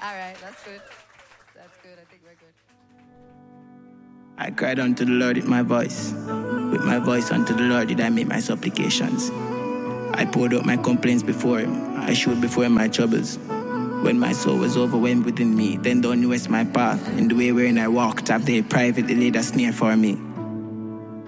All right, that's good. That's good. I think we're good. I cried unto the Lord with my voice. With my voice unto the Lord did I make my supplications. I poured out my complaints before him. I showed before him my troubles. When my soul was overwhelmed within me, then thou knewest my path. In the way wherein I walked, have they privately laid a snare for me.